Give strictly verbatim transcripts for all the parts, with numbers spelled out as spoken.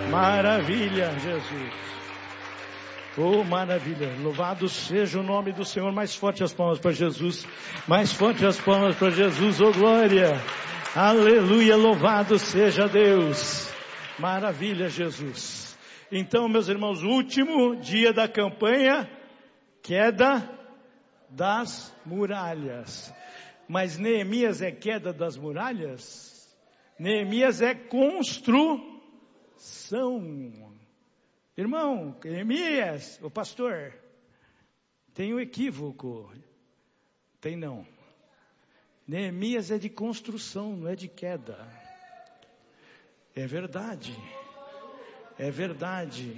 Maravilha, Jesus. Oh, maravilha. Louvado seja o nome do Senhor. Mais forte as palmas para Jesus. Mais forte as palmas para Jesus. Oh, glória. Aleluia. Louvado seja Deus. Maravilha, Jesus. Então, meus irmãos, o último dia da campanha, queda das muralhas. Mas Neemias é queda das muralhas? Neemias é construção. Irmão, Neemias, o pastor, tem um equívoco. Tem não. Neemias é de construção, não é de queda. É verdade. É verdade.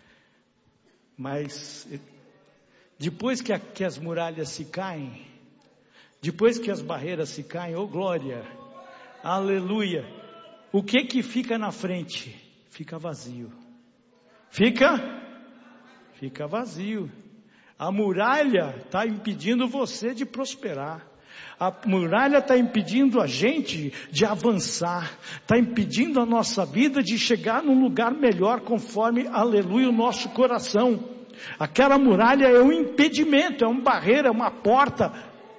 Mas depois que, a, que as muralhas se caem, depois que as barreiras se caem, oh glória, aleluia, o que que fica na frente? Fica vazio. Fica? Fica vazio. A muralha está impedindo você de prosperar. A muralha está impedindo a gente de avançar. Está impedindo a nossa vida de chegar num lugar melhor conforme, aleluia, o nosso coração. Aquela muralha é um impedimento, é uma barreira, é uma porta.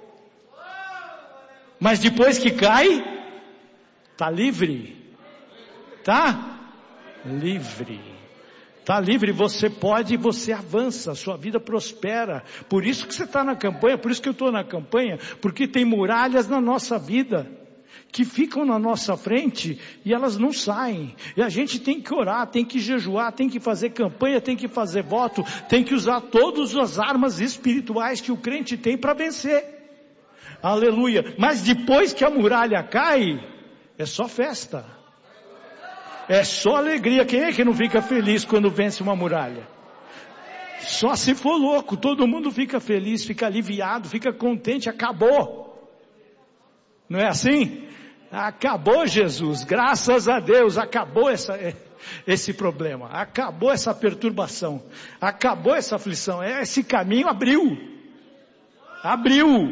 Mas depois que cai, está livre. Está livre. Está livre, você pode e você avança, sua vida prospera. Por isso que você está na campanha, por isso que eu estou na campanha, porque tem muralhas na nossa vida, que ficam na nossa frente e elas não saem. E a gente tem que orar, tem que jejuar, tem que fazer campanha, tem que fazer voto, tem que usar todas as armas espirituais que o crente tem para vencer. Aleluia. Mas depois que a muralha cai, é só festa. É só alegria. Quem é que não fica feliz quando vence uma muralha? Só se for louco. Todo mundo fica feliz, fica aliviado, fica contente. Acabou. Não é assim? Acabou, Jesus. Graças a Deus. Acabou essa, esse problema. Acabou essa perturbação. Acabou essa aflição. Esse caminho abriu. Abriu.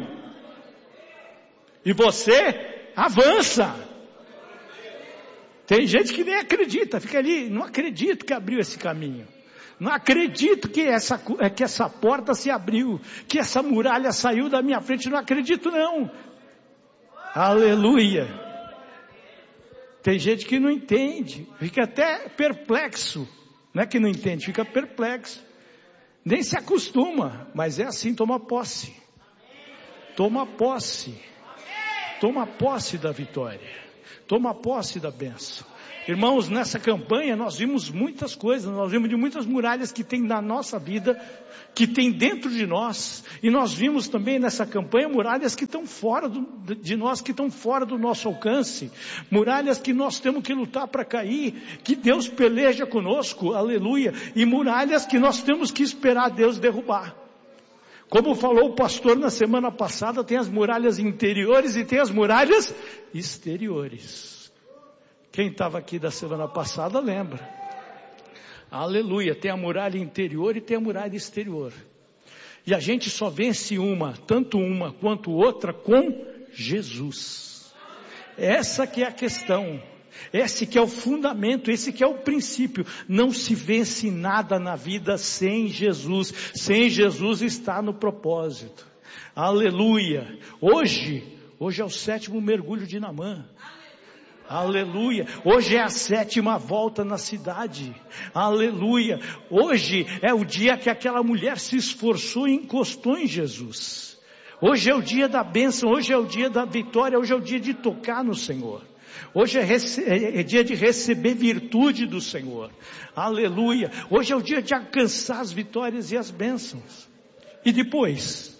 E você avança. Tem gente que nem acredita, fica ali, não acredito que abriu esse caminho. Não acredito que essa, que essa porta se abriu, que essa muralha saiu da minha frente, não acredito não. Aleluia. Tem gente que não entende, fica até perplexo. Não é que não entende, fica perplexo. Nem se acostuma, mas é assim, toma posse. Toma posse. Toma posse da vitória. Toma posse da bênção. Irmãos, nessa campanha nós vimos muitas coisas, nós vimos de muitas muralhas que tem na nossa vida, que tem dentro de nós, e nós vimos também nessa campanha muralhas que estão fora do, de nós, que estão fora do nosso alcance, muralhas que nós temos que lutar para cair, que Deus peleja conosco, aleluia, e muralhas que nós temos que esperar Deus derrubar. Como falou o pastor na semana passada, tem as muralhas interiores e tem as muralhas exteriores. Quem estava aqui da semana passada lembra. Aleluia, tem a muralha interior e tem a muralha exterior. E a gente só vence uma, tanto uma quanto outra, com Jesus. Essa que é a questão. Esse que é o fundamento, esse que é o princípio. Não se vence nada na vida sem Jesus. Sem Jesus está no propósito. Aleluia. Hoje, hoje é o sétimo mergulho de Naamã. Aleluia. Hoje é a sétima volta na cidade. Aleluia. Hoje é o dia que aquela mulher se esforçou e encostou em Jesus. Hoje é o dia da bênção, hoje é o dia da vitória, hoje é o dia de tocar no Senhor. Hoje é, rece- é dia de receber virtude do Senhor. Aleluia. Hoje é o dia de alcançar as vitórias e as bênçãos. E depois?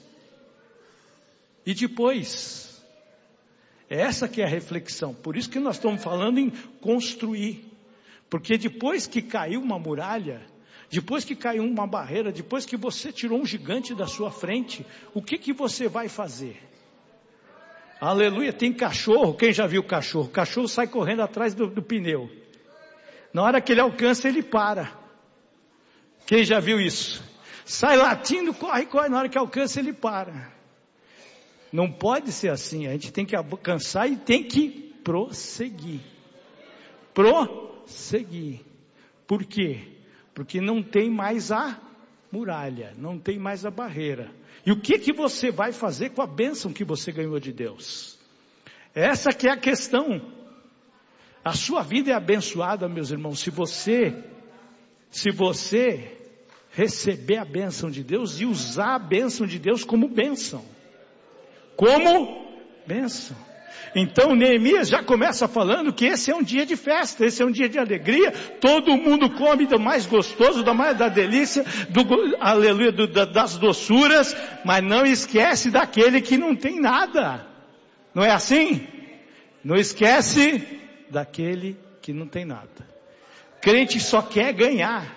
E depois? Essa que é a reflexão. Por isso que nós estamos falando em construir. Porque depois que caiu uma muralha, depois que caiu uma barreira, depois que você tirou um gigante da sua frente, o que que você vai fazer? Aleluia, tem cachorro, quem já viu cachorro? O cachorro sai correndo atrás do, do pneu. Na hora que ele alcança, ele para. Quem já viu isso? Sai latindo, corre, corre, na hora que alcança, ele para. Não pode ser assim, a gente tem que alcançar e tem que prosseguir. Prosseguir. Por quê? Porque não tem mais a muralha, não tem mais a barreira. E o que que você vai fazer com a bênção que você ganhou de Deus? Essa que é a questão. A sua vida é abençoada, meus irmãos, se você, se você receber a bênção de Deus e usar a bênção de Deus como bênção. Como bênção. Então Neemias já começa falando que esse é um dia de festa, esse é um dia de alegria, todo mundo come do mais gostoso, da mais da delícia, do aleluia, do, da, das doçuras, mas não esquece daquele que não tem nada. Não é assim? Não esquece daquele que não tem nada. Crente só quer ganhar.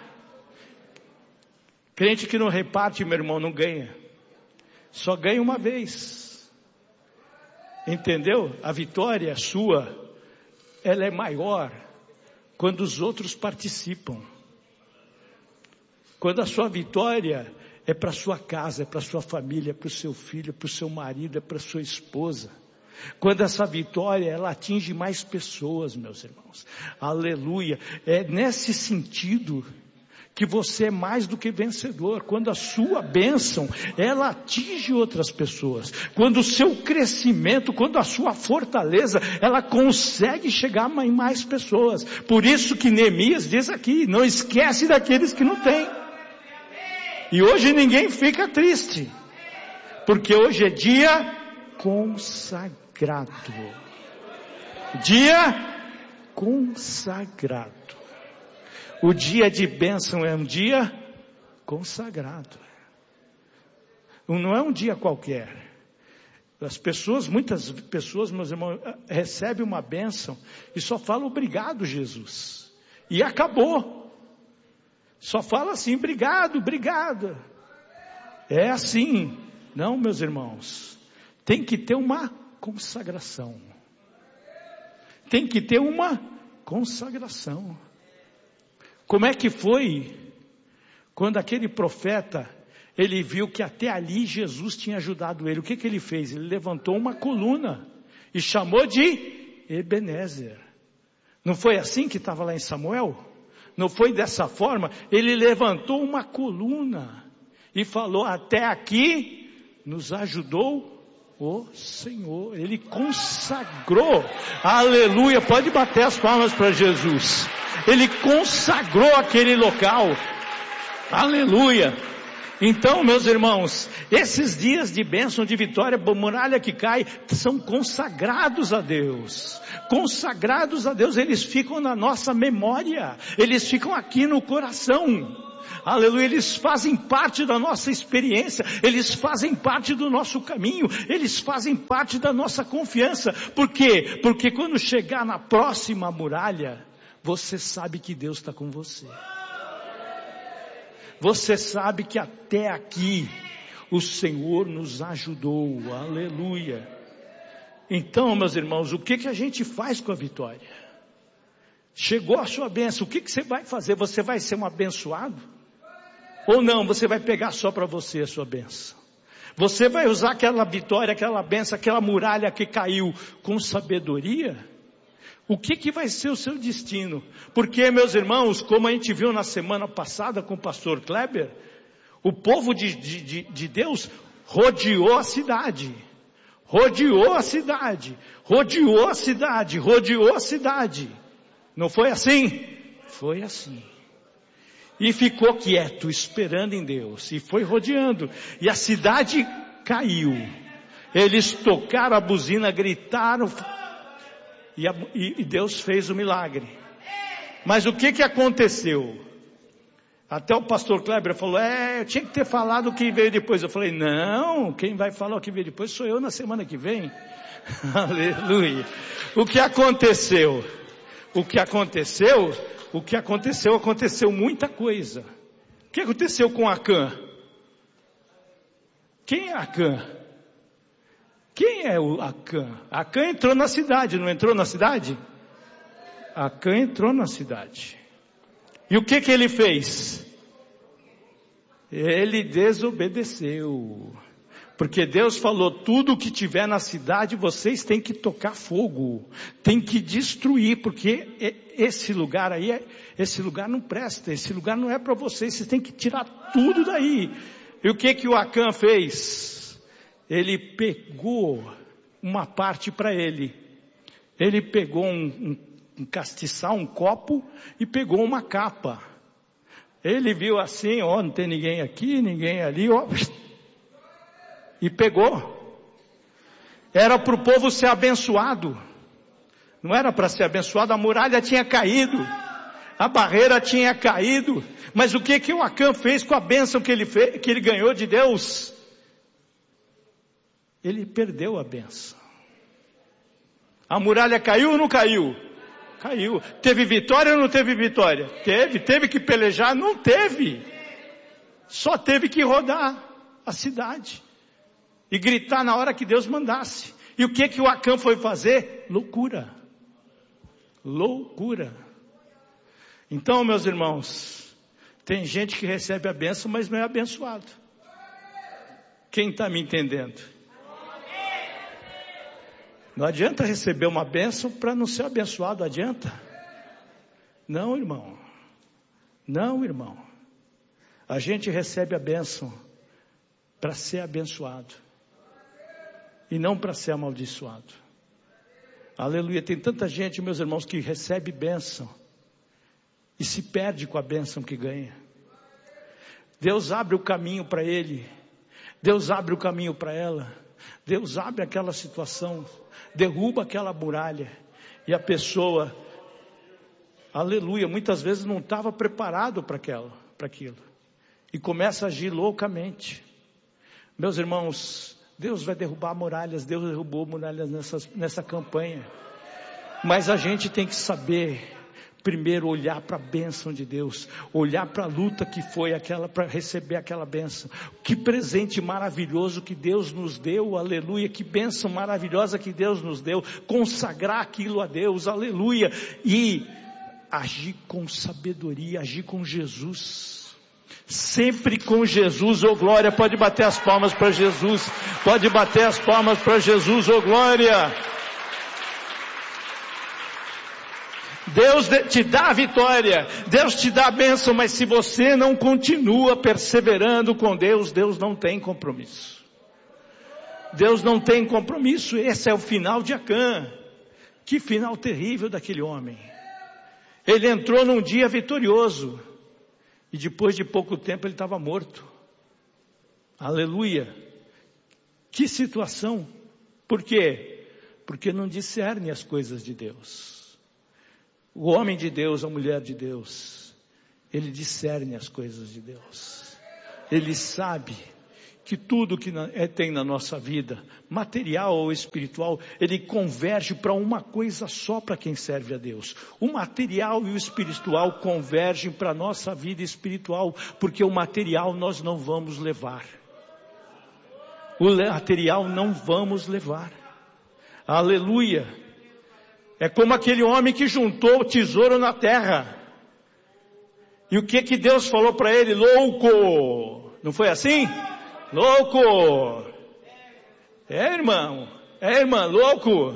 Crente que não reparte, meu irmão, não ganha. Só ganha uma vez. Entendeu? A vitória sua, ela é maior quando os outros participam. Quando a sua vitória é para sua casa, é para sua família, é para o seu filho, é para o seu marido, é para sua esposa. Quando essa vitória, ela atinge mais pessoas, meus irmãos. Aleluia. É nesse sentido que você é mais do que vencedor. Quando a sua bênção, ela atinge outras pessoas. Quando o seu crescimento, quando a sua fortaleza, ela consegue chegar em mais pessoas. Por isso que Neemias diz aqui, não esquece daqueles que não têm. E hoje ninguém fica triste. Porque hoje é dia consagrado. Dia consagrado. O dia de bênção é um dia consagrado. Não é um dia qualquer. As pessoas, muitas pessoas, meus irmãos, recebem uma bênção e só falam obrigado, Jesus. E acabou. Só fala assim, obrigado, obrigado. É assim. Não, meus irmãos. Tem que ter uma consagração. Tem que ter uma consagração. Como é que foi quando aquele profeta, ele viu que até ali Jesus tinha ajudado ele? O que que ele fez? Ele levantou uma coluna e chamou de Ebenezer. Não foi assim que estava lá em Samuel? Não foi dessa forma? Ele levantou uma coluna e falou, até aqui nos ajudou o Senhor. Ele consagrou. Aleluia, pode bater as palmas para Jesus. Ele consagrou aquele local. Aleluia. Então, meus irmãos, esses dias de bênção, de vitória, muralha que cai, são consagrados a Deus. Consagrados a Deus, eles ficam na nossa memória. Eles ficam aqui no coração. Aleluia, eles fazem parte da nossa experiência, eles fazem parte do nosso caminho, eles fazem parte da nossa confiança. Por quê? Porque quando chegar na próxima muralha, você sabe que Deus está com você. Você sabe que até aqui o Senhor nos ajudou. Aleluia. Então, meus irmãos, o que que a gente faz com a vitória? Chegou a sua bênção, o que que você vai fazer? Você vai ser um abençoado? Ou não, você vai pegar só para você a sua bênção? Você vai usar aquela vitória, aquela bênção, aquela muralha que caiu com sabedoria? O que que vai ser o seu destino? Porque, meus irmãos, como a gente viu na semana passada com o pastor Kleber, o povo de, de, de Deus rodeou a cidade. Rodeou a cidade. Rodeou a cidade. Rodeou a cidade. Não foi assim? Foi assim. E ficou quieto, esperando em Deus. E foi rodeando. E a cidade caiu. Eles tocaram a buzina, gritaram. E, a, e Deus fez o milagre. Mas o que que aconteceu? Até o pastor Kleber falou, é, eu tinha que ter falado o que veio depois. Eu falei, não, quem vai falar o que veio depois sou eu na semana que vem. Aleluia. O que aconteceu? O que aconteceu? O que aconteceu? Aconteceu muita coisa. O que aconteceu com Acã? Quem é Acã? Quem é o Acã? Acã entrou na cidade, não entrou na cidade? Acã entrou na cidade. E o que que ele fez? Ele desobedeceu. Porque Deus falou, tudo que tiver na cidade, vocês têm que tocar fogo, tem que destruir, porque esse lugar aí, esse lugar não presta, esse lugar não é para vocês, vocês têm que tirar tudo daí. E o que que o Acã fez? Ele pegou uma parte para ele, ele pegou um, um, um castiçal, um copo, e pegou uma capa. Ele viu assim, ó, não tem ninguém aqui, ninguém ali, ó, e pegou. Era para o povo ser abençoado. Não era para ser abençoado, a muralha tinha caído. A barreira tinha caído. Mas o que que o Acã fez com a bênção que ele, fez, que ele ganhou de Deus? Ele perdeu a bênção. A muralha caiu ou não caiu? Caiu. Teve vitória ou não teve vitória? Teve. Teve que pelejar? Não teve. Só teve que rodar a cidade. E gritar na hora que Deus mandasse. E o que que o Acã foi fazer? Loucura. Loucura. Então, meus irmãos, tem gente que recebe a bênção, mas não é abençoado. Quem está me entendendo? Não adianta receber uma bênção para não ser abençoado, adianta? Não, irmão. Não, irmão. A gente recebe a bênção para ser abençoado. E não para ser amaldiçoado. Aleluia. Tem tanta gente, meus irmãos, que recebe bênção e se perde com a bênção que ganha. Deus abre o caminho para ele. Deus abre o caminho para ela. Deus abre aquela situação. Derruba aquela muralha. E a pessoa, aleluia, muitas vezes não estava preparado para aquela, para aquilo. E começa a agir loucamente. Meus irmãos, Deus vai derrubar muralhas, Deus derrubou muralhas nessa, nessa campanha. Mas a gente tem que saber, primeiro olhar para a bênção de Deus, olhar para a luta que foi aquela, para receber aquela bênção. Que presente maravilhoso que Deus nos deu, aleluia, que bênção maravilhosa que Deus nos deu, consagrar aquilo a Deus, aleluia, e agir com sabedoria, agir com Jesus. Sempre com Jesus, ô glória. Pode bater as palmas para Jesus, pode bater as palmas para Jesus, ô glória. Deus te dá a vitória, Deus te dá a bênção, mas se você não continua perseverando com Deus, Deus não tem compromisso. Deus não tem compromisso. Esse é o final de Acã. Que final terrível daquele homem. Ele entrou num dia vitorioso. E depois de pouco tempo ele estava morto. Aleluia. Que situação. Por quê? Porque não discerne as coisas de Deus. O homem de Deus, a mulher de Deus, ele discerne as coisas de Deus. Ele sabe que tudo que tem na nossa vida, material ou espiritual, ele converge para uma coisa só para quem serve a Deus. O material e o espiritual convergem para a nossa vida espiritual, porque o material nós não vamos levar. O material não vamos levar. Aleluia. É como aquele homem que juntou o tesouro na terra. E o que que Deus falou para ele? Louco! Não foi assim? Louco! É, irmão, é, irmã, louco!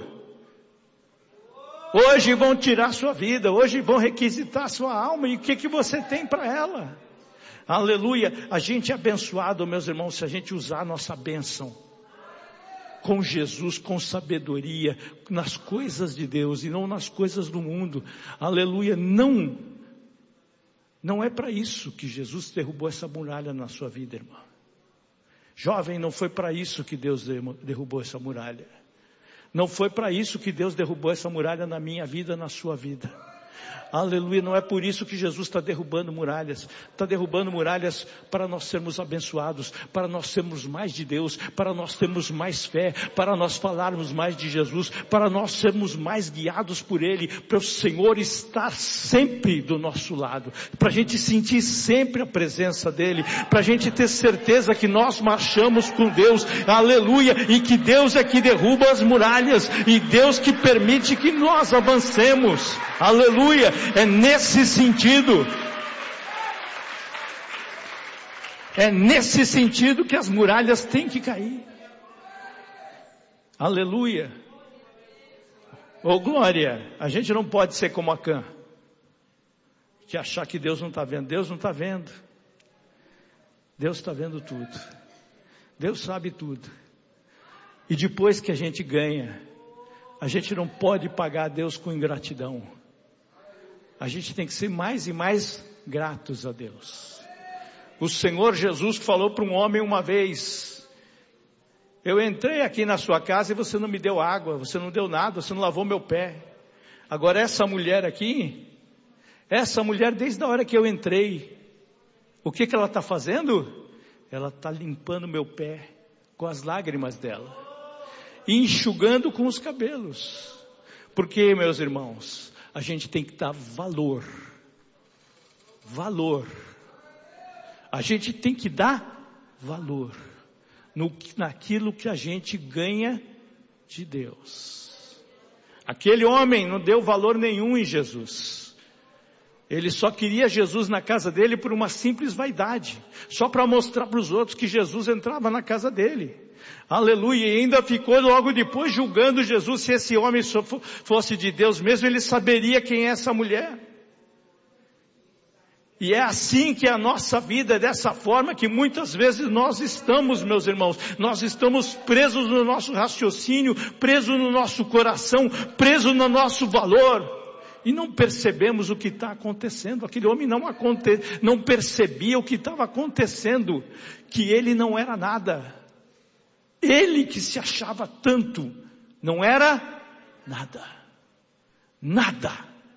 Hoje vão tirar sua vida, hoje vão requisitar sua alma, e o que que você tem para ela? Aleluia! A gente é abençoado, meus irmãos, se a gente usar a nossa bênção com Jesus, com sabedoria, nas coisas de Deus e não nas coisas do mundo. Aleluia! Não, não é para isso que Jesus derrubou essa muralha na sua vida, irmão. Jovem, não foi para isso que Deus derrubou essa muralha. Não foi para isso que Deus derrubou essa muralha na minha vida, na sua vida. Aleluia, não é por isso que Jesus está derrubando muralhas. Está derrubando muralhas para nós sermos abençoados, para nós sermos mais de Deus, para nós termos mais fé, para nós falarmos mais de Jesus, para nós sermos mais guiados por Ele, para o Senhor estar sempre do nosso lado, para a gente sentir sempre a presença dEle, para a gente ter certeza que nós marchamos com Deus, aleluia, e que Deus é que derruba as muralhas, e Deus que permite que nós avancemos, aleluia. É nesse sentido, é nesse sentido que as muralhas têm que cair. Aleluia. Ô glória, a gente não pode ser como Acã, de achar que Deus não está vendo. Deus não está vendo. Deus está vendo tudo. Deus sabe tudo. E depois que a gente ganha, a gente não pode pagar a Deus com ingratidão. A gente tem que ser mais e mais gratos a Deus. O Senhor Jesus falou para um homem uma vez: eu entrei aqui na sua casa e você não me deu água, você não deu nada, você não lavou meu pé. Agora essa mulher aqui, essa mulher desde a hora que eu entrei, o que que ela está fazendo? Ela está limpando meu pé com as lágrimas dela, e enxugando com os cabelos. Porque, meus irmãos, a gente tem que dar valor, valor, a gente tem que dar valor no, naquilo que a gente ganha de Deus. Aquele homem não deu valor nenhum em Jesus. Ele só queria Jesus na casa dele por uma simples vaidade, só para mostrar para os outros que Jesus entrava na casa dele. Aleluia. E ainda ficou logo depois julgando Jesus. Se esse homem fosse de Deus mesmo, ele saberia quem é essa mulher. E é assim que é a nossa vida, é dessa forma que muitas vezes nós estamos, meus irmãos. Nós estamos presos no nosso raciocínio, presos no nosso coração, presos no nosso valor. E não percebemos o que está acontecendo. Aquele homem não, aconte, não percebia o que estava acontecendo, que ele não era nada. Ele que se achava tanto, não era nada. Nada.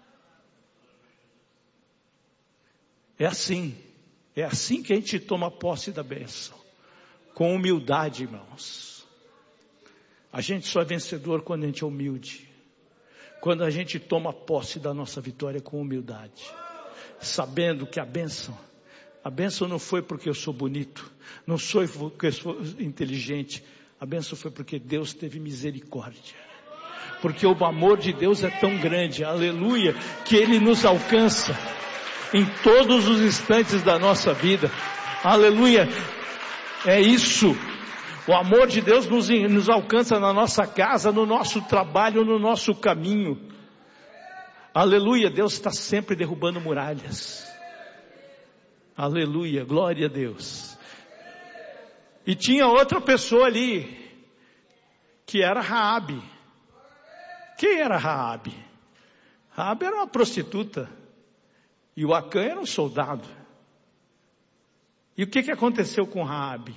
É assim. É assim que a gente toma posse da bênção. Com humildade, irmãos. A gente só é vencedor quando a gente é humilde. Quando a gente toma posse da nossa vitória com humildade, sabendo que a bênção, a bênção não foi porque eu sou bonito, não foi porque eu sou inteligente, a bênção foi porque Deus teve misericórdia, porque o amor de Deus é tão grande, aleluia, que Ele nos alcança em todos os instantes da nossa vida, aleluia, é isso. O amor de Deus nos, nos alcança na nossa casa, no nosso trabalho, no nosso caminho. Aleluia, Deus está sempre derrubando muralhas. Aleluia, glória a Deus. E tinha outra pessoa ali, que era Raabe. Quem era Raabe? Raabe era uma prostituta. E o Acã era um soldado. E o que, que aconteceu com Raabe?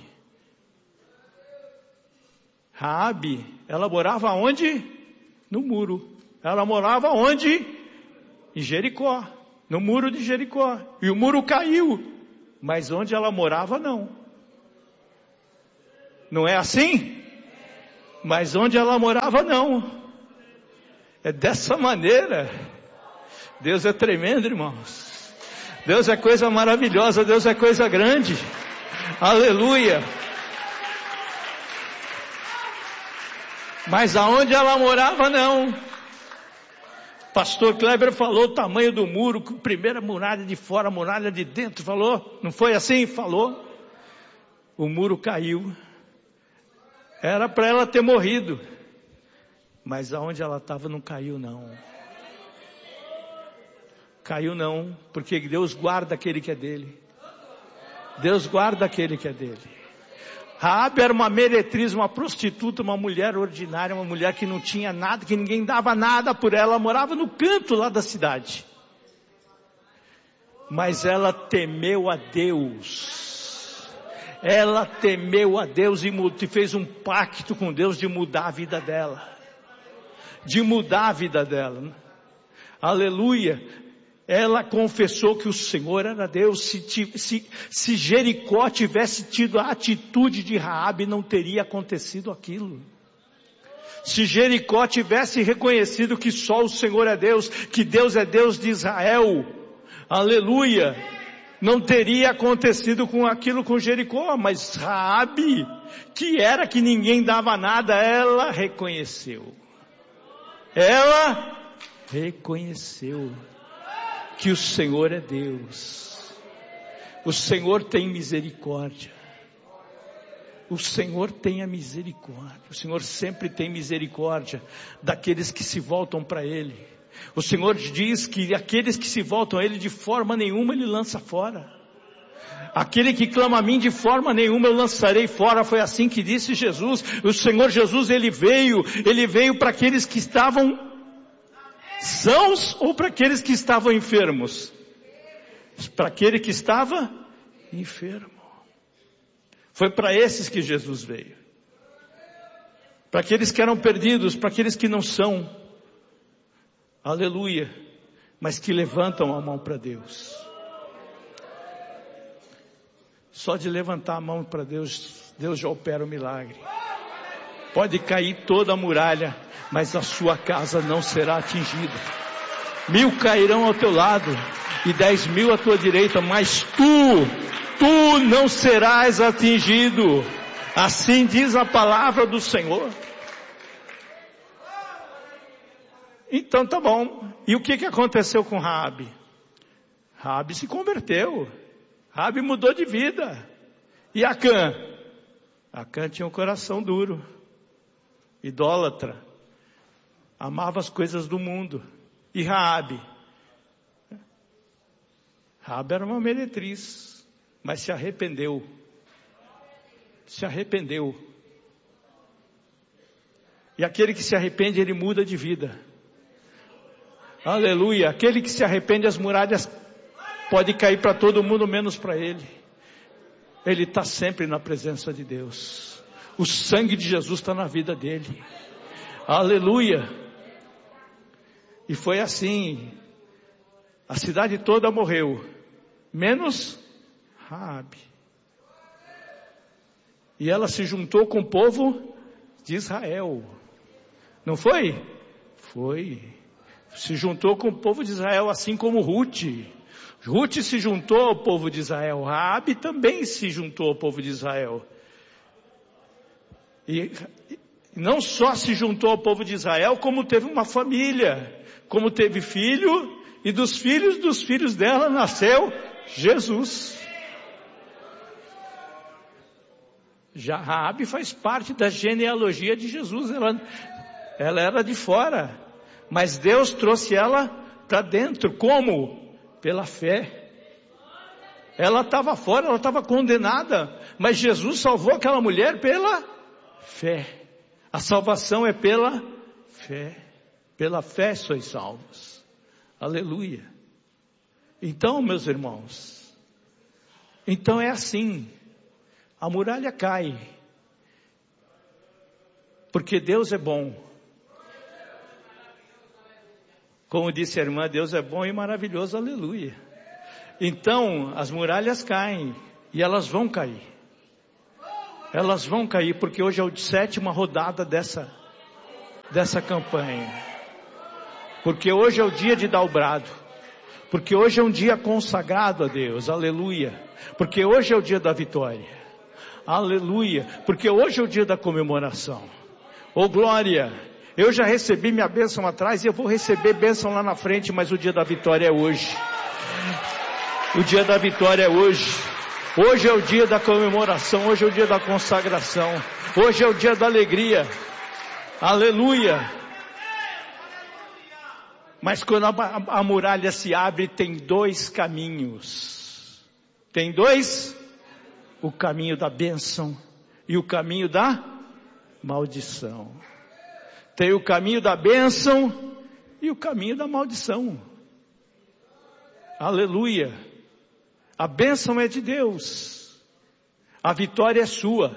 Raabe, ela morava onde? No muro. Ela morava onde? Em Jericó. No muro de Jericó. E o muro caiu. Mas onde ela morava, não. Não é assim? Mas onde ela morava, não. É dessa maneira. Deus é tremendo, irmãos. Deus é coisa maravilhosa. Deus é coisa grande. Aleluia. Mas aonde ela morava, não. Pastor Kleber falou o tamanho do muro, primeira muralha de fora, muralha de dentro, falou? Não foi assim? Falou. O muro caiu. Era para ela ter morrido. Mas aonde ela estava não caiu, não. Caiu não, porque Deus guarda aquele que é dele. Deus guarda aquele que é dele. Raabe era uma meretriz, uma prostituta, uma mulher ordinária, uma mulher que não tinha nada, que ninguém dava nada por ela, ela morava no canto lá da cidade. Mas ela temeu a Deus. Ela temeu a Deus e fez um pacto com Deus de mudar a vida dela. De mudar a vida dela. Aleluia. Ela confessou que o Senhor era Deus. Se, se, se Jericó tivesse tido a atitude de Raabe, não teria acontecido aquilo. Se Jericó tivesse reconhecido que só o Senhor é Deus, que Deus é Deus de Israel, aleluia, não teria acontecido com aquilo com Jericó. Mas Raabe, que era que ninguém dava nada, ela reconheceu. Ela reconheceu que o Senhor é Deus. O Senhor tem misericórdia. O Senhor tenha misericórdia. O Senhor sempre tem misericórdia daqueles que se voltam para Ele. O Senhor diz que aqueles que se voltam a Ele, de forma nenhuma Ele lança fora. Aquele que clama a mim, de forma nenhuma eu lançarei fora. Foi assim que disse Jesus. O Senhor Jesus, Ele veio, Ele veio para aqueles que estavam sãos ou para aqueles que estavam enfermos? Para aquele que estava enfermo. Foi para esses que Jesus veio. Para aqueles que eram perdidos, para aqueles que não são. Aleluia. Mas que levantam a mão para Deus. Só de levantar a mão para Deus, Deus já opera o milagre. Pode cair toda a muralha, mas a sua casa não será atingida. Mil cairão ao teu lado e dez mil à tua direita, mas tu, tu não serás atingido. Assim diz a palavra do Senhor. Então tá bom. E o que que aconteceu com Raabe? Raabe se converteu. Raabe mudou de vida. E Acã? Acã tinha um coração duro, idólatra, amava as coisas do mundo. E Raabe? Raabe era uma meretriz, mas se arrependeu. Se arrependeu. E aquele que se arrepende, ele muda de vida. Aleluia. Aquele que se arrepende, as muralhas pode cair para todo mundo, menos para ele. Ele está sempre na presença de Deus. O sangue de Jesus está na vida dele. Aleluia. E foi assim. A cidade toda morreu, menos Raabe. E ela se juntou com o povo de Israel. Não foi? Foi. Se juntou com o povo de Israel, assim como Ruth. Ruth se juntou ao povo de Israel. Raabe também se juntou ao povo de Israel. E não só se juntou ao povo de Israel, como teve uma família. Como teve filho, e dos filhos dos filhos dela nasceu Jesus. Já Raabe faz parte da genealogia de Jesus. Ela, ela era de fora, mas Deus trouxe ela para dentro. Como? Pela fé. Ela estava fora, ela estava condenada, mas Jesus salvou aquela mulher pela fé. A salvação é pela fé. Pela fé sois salvos. Aleluia. Então, meus irmãos, então é assim. A muralha cai. Porque Deus é bom. Como disse a irmã, Deus é bom e maravilhoso, aleluia. Então, as muralhas caem, e elas vão cair. Elas vão cair, porque hoje é a sétima rodada dessa, dessa campanha. Porque hoje é o dia de dar o brado. Porque hoje é um dia consagrado a Deus, aleluia. Porque hoje é o dia da vitória, aleluia. Porque hoje é o dia da comemoração. Oh glória! Eu já recebi minha bênção atrás e eu vou receber bênção lá na frente, mas o dia da vitória é hoje. O dia da vitória é hoje. Hoje é o dia da comemoração, hoje é o dia da consagração. Hoje é o dia da alegria. Aleluia. Mas quando a, a muralha se abre, tem dois caminhos. Tem dois? O caminho da bênção e o caminho da maldição. Tem o caminho da bênção e o caminho da maldição. Aleluia. A bênção é de Deus. A vitória é sua.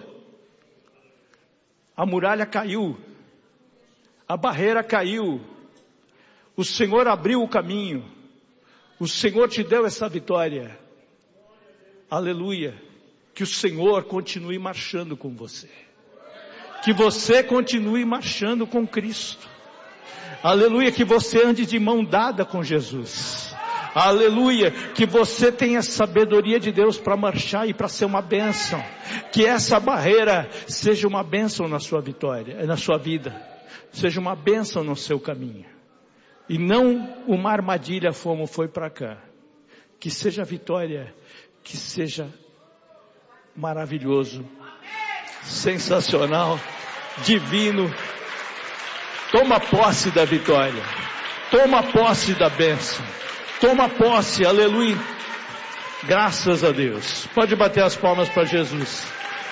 A muralha caiu. A barreira caiu. O Senhor abriu o caminho. O Senhor te deu essa vitória. Aleluia. Que o Senhor continue marchando com você. Que você continue marchando com Cristo. Aleluia. Que você ande de mão dada com Jesus. Aleluia. Que você tenha sabedoria de Deus para marchar e para ser uma bênção. Que essa barreira seja uma bênção na sua vitória, na sua vida. Seja uma bênção no seu caminho. E não uma armadilha como foi para cá. Que seja vitória, que seja maravilhoso. sensacional, divino. Toma posse da vitória, toma posse da bênção, toma posse, aleluia. Graças a Deus. Pode bater as palmas para Jesus.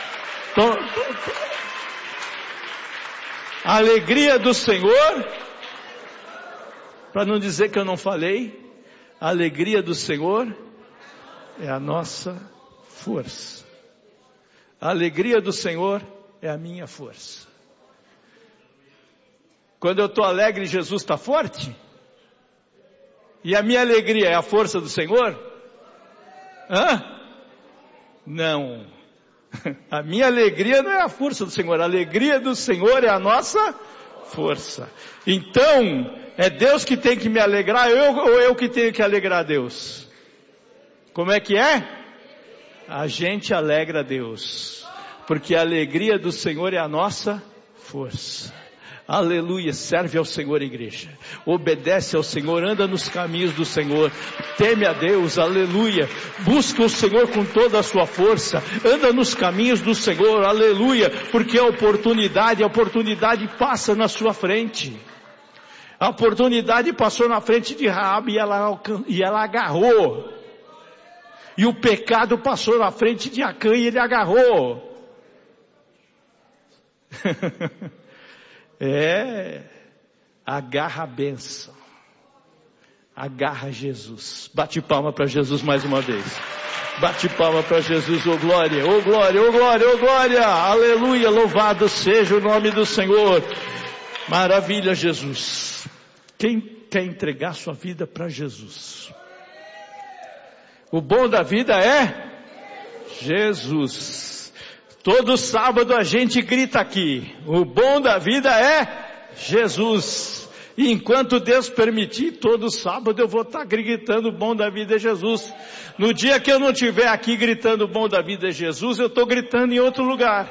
A alegria do Senhor, para não dizer que eu não falei, a alegria do Senhor é a nossa força. A alegria do Senhor é a minha força. Quando eu estou alegre, Jesus está forte? E a minha alegria é a força do Senhor? Hã? Não. A minha alegria não é a força do Senhor. A alegria do Senhor é a nossa força. Então, é Deus que tem que me alegrar, eu, ou eu que tenho que alegrar a Deus? Como é que é? A gente alegra a Deus, porque a alegria do Senhor é a nossa força. Aleluia, serve ao Senhor, igreja, obedece ao Senhor, anda nos caminhos do Senhor, teme a Deus, aleluia, busca o Senhor com toda a sua força, anda nos caminhos do Senhor, aleluia, porque a oportunidade, a oportunidade passa na sua frente. A oportunidade passou na frente de Raabe e ela, e ela agarrou. E o pecado passou na frente de Acã e ele agarrou. É, agarra a bênção. Agarra Jesus. Bate palma para Jesus mais uma vez. Bate palma para Jesus, ô glória, ô glória, ô glória, ô glória. Aleluia, louvado seja o nome do Senhor. Maravilha, Jesus. Quem quer entregar sua vida para Jesus? O bom da vida é Jesus. Todo sábado a gente grita aqui, o bom da vida é Jesus. E enquanto Deus permitir, todo sábado eu vou estar gritando o bom da vida é Jesus. No dia que eu não estiver aqui gritando o bom da vida é Jesus, eu estou gritando em outro lugar.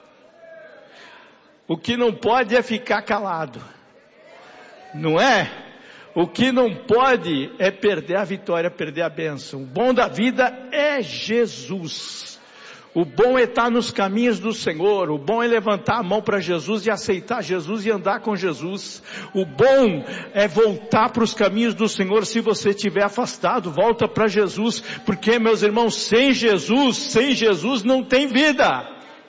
O que não pode é ficar calado. Não é? O que não pode é perder a vitória, perder a bênção. O bom da vida é Jesus. O bom é estar nos caminhos do Senhor. O bom é levantar a mão para Jesus e aceitar Jesus e andar com Jesus. O bom é voltar para os caminhos do Senhor. Se você estiver afastado, volta para Jesus. Porque, meus irmãos, sem Jesus, sem Jesus não tem vida.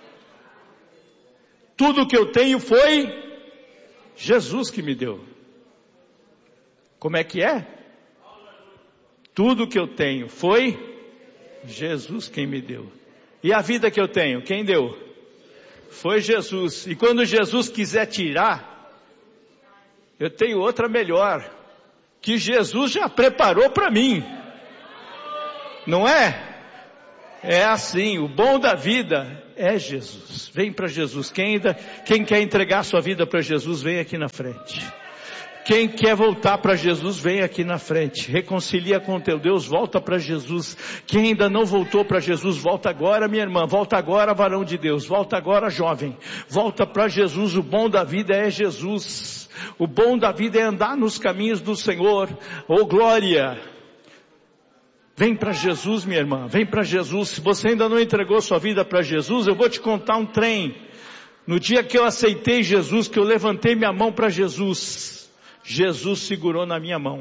Tudo que eu tenho foi Jesus que me deu. Como é que é? Tudo que eu tenho foi Jesus quem me deu. E a vida que eu tenho, quem deu? Foi Jesus. E quando Jesus quiser tirar, eu tenho outra melhor, que Jesus já preparou para mim. Não é? É assim, o bom da vida é Jesus. Vem para Jesus. Quem, ainda, quem quer entregar sua vida para Jesus, vem aqui na frente. Quem quer voltar para Jesus, vem aqui na frente. Reconcilia com teu Deus, volta para Jesus. Quem ainda não voltou para Jesus, volta agora, minha irmã. Volta agora, varão de Deus. Volta agora, jovem. Volta para Jesus. O bom da vida é Jesus. O bom da vida é andar nos caminhos do Senhor. Oh, glória! Vem para Jesus, minha irmã. Vem para Jesus. Se você ainda não entregou sua vida para Jesus, eu vou te contar um trem. No dia que eu aceitei Jesus, que eu levantei minha mão para Jesus, Jesus segurou na minha mão.